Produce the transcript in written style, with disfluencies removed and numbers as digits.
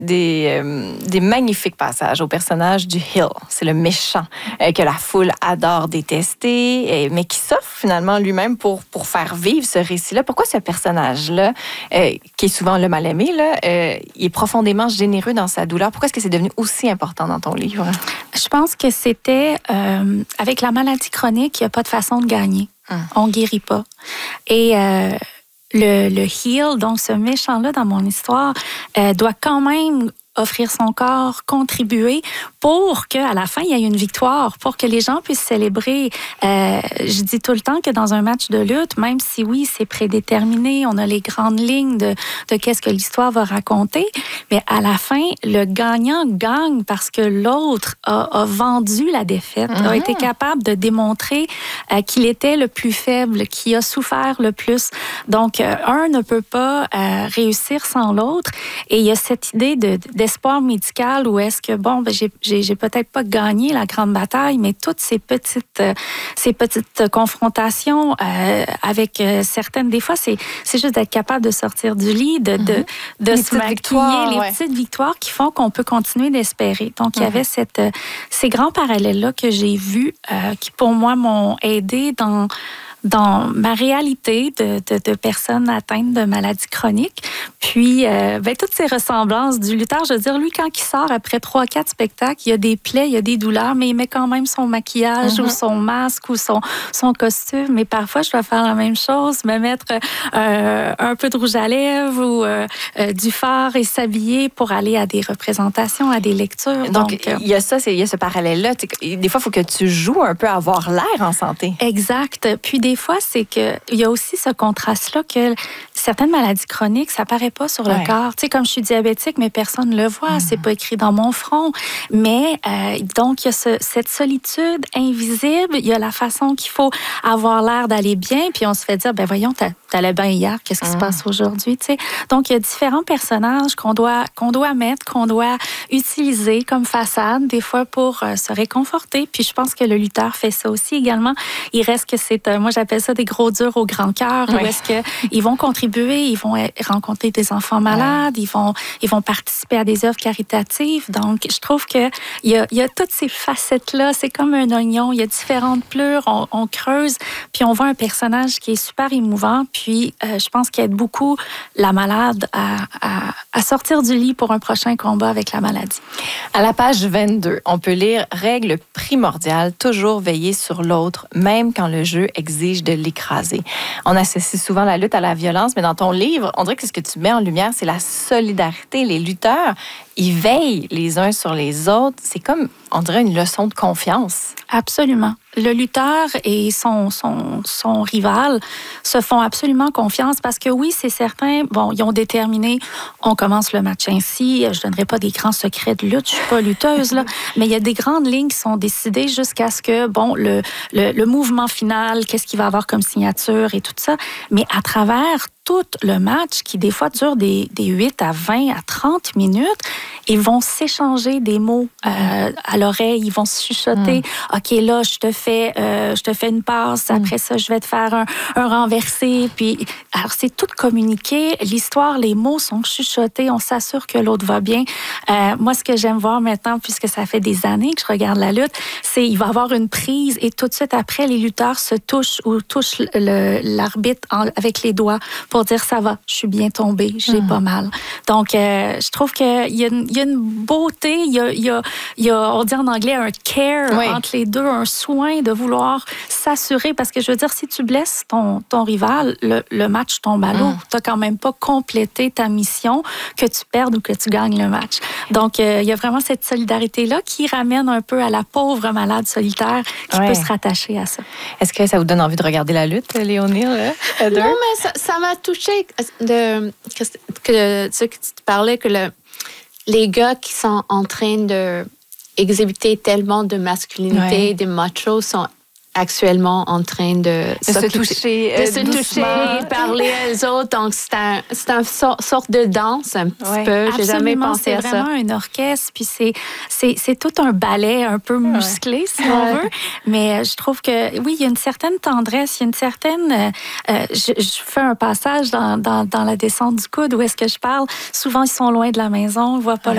des magnifiques passages au personnage du Hill. C'est le méchant que la foule adore détester, mais qui s'offre finalement lui-même pour faire vivre ce récit-là. Pourquoi ce personnage-là, qui est souvent le mal-aimé, il est profondément généreux dans sa douleur? Pourquoi est-ce que c'est devenu aussi important dans ton livre? Je pense que c'était, avec la maladie chronique, il n'y a pas de façon de gagner. On ne guérit pas. Et le Heal, donc ce méchant-là dans mon histoire, doit quand même offrir son corps, contribuer pour qu'à la fin, il y ait une victoire, pour que les gens puissent célébrer. Je dis tout le temps que dans un match de lutte, même si oui, c'est prédéterminé, on a les grandes lignes de qu'est-ce que l'histoire va raconter, mais à la fin, le gagnant gagne parce que l'autre a vendu la défaite, a été capable de démontrer qu'il était le plus faible, qui a souffert le plus. Donc, un ne peut pas réussir sans l'autre. Et il y a cette idée d'espoir médical où est-ce que, bon, ben, j'ai peut-être pas gagné la grande bataille, mais toutes ces petites confrontations avec certaines, des fois, c'est juste d'être capable de sortir du lit, de se maquiller, les petites victoires qui font qu'on peut continuer d'espérer. Donc, il y avait ces grands parallèles-là que j'ai vus qui, pour moi, m'ont aidé dans ma réalité de personnes atteintes de maladies chroniques. Puis, toutes ces ressemblances du lutteur, je veux dire, lui, quand il sort après 3-4 spectacles, il y a des plaies, il y a des douleurs, mais il met quand même son maquillage ou son masque ou son costume. Mais parfois, je dois faire la même chose, me mettre un peu de rouge à lèvres ou du fard et s'habiller pour aller à des représentations, à des lectures. Donc il y a ça, il y a ce parallèle-là. Des fois, il faut que tu joues un peu à avoir l'air en santé. Exact. Puis des fois, c'est qu'il y a aussi ce contraste-là que certaines maladies chroniques, ça paraît pas sur le corps. Tu sais, comme je suis diabétique, mais personne ne le voit, c'est pas écrit dans mon front. Mais donc, il y a cette solitude invisible, il y a la façon qu'il faut avoir l'air d'aller bien, puis on se fait dire, ben voyons, t'allais bien hier, qu'est-ce qui se passe aujourd'hui, tu sais. Donc, il y a différents personnages qu'on doit mettre, qu'on doit utiliser comme façade, des fois pour se réconforter. Puis je pense que le lutteur fait ça aussi également. Il reste que c'est, moi j'appelle ça des gros durs au grand cœur, où est-ce qu'ils vont contribuer, ils vont rencontrer des enfants malades, ils vont participer à des œuvres caritatives. Donc, je trouve qu'il y a toutes ces facettes-là. C'est comme un oignon. Il y a différentes pleurs. On creuse, puis on voit un personnage qui est super émouvant. Puis, je pense qu'il aide beaucoup la malade à sortir du lit pour un prochain combat avec la maladie. À la page 22, on peut lire « Règle primordiale, toujours veiller sur l'autre, même quand le jeu exige de l'écraser ». On associe souvent la lutte à la violence, mais dans ton livre, on dirait que ce que tu mets en lumière, c'est la solidarité. Les lutteurs, ils veillent les uns sur les autres. C'est comme, on dirait, une leçon de confiance. Absolument. Le lutteur et son rival se font absolument confiance parce que oui, c'est certain, bon, ils ont déterminé, on commence le match ainsi, je donnerai pas des grands secrets de lutte, je suis pas lutteuse, là, mais il y a des grandes lignes qui sont décidées jusqu'à ce que, bon, le mouvement final, qu'est-ce qu'il va avoir comme signature et tout ça, mais à travers tout le match, qui des fois dure des 8 à 20 à 30 minutes, ils vont s'échanger des mots à l'oreille, ils vont se chuchoter. OK, là, je te fais une passe, après ça, je vais te faire un renversé. Puis, alors, c'est tout communiqué. L'histoire, les mots sont chuchotés. On s'assure que l'autre va bien. Moi, ce que j'aime voir maintenant, puisque ça fait des années que je regarde la lutte, c'est il va y avoir une prise et tout de suite après, les lutteurs se touchent ou touchent l'arbitre avec les doigts pour dire ça va, je suis bien tombée, j'ai pas mal. Donc, je trouve qu'il y a une beauté, il y a, on dit en anglais, un care entre les deux, un soin de vouloir s'assurer, parce que je veux dire, si tu blesses ton rival, le match tombe à l'eau. Tu n'as quand même pas complété ta mission, que tu perdes ou que tu gagnes le match. Donc, il y a vraiment cette solidarité-là qui ramène un peu à la pauvre malade solitaire qui peut se rattacher à ça. Est-ce que ça vous donne envie de regarder la lutte, Léonie? Non, mais ça m'a touchée que tu parlais que les gars qui sont en train de exhibiter tellement de masculinité, des machos sont actuellement en train de se toucher, parler aux autres. Donc, c'est une sorte de danse un petit peu. J'ai jamais pensé à ça. C'est vraiment un orchestre, puis c'est tout un ballet un peu musclé, si on veut. Mais je trouve que, oui, il y a une certaine tendresse, il y a une certaine... je fais un passage dans la descente du coude où est-ce que je parle. Souvent, ils sont loin de la maison, ils ne voient pas